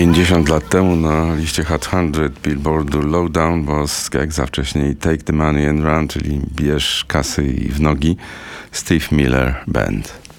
50 lat temu na liście Hot 100 Billboardu Lowdown, bo jak za wcześniej Take the Money and Run, czyli bierz kasy i w nogi, Steve Miller Band.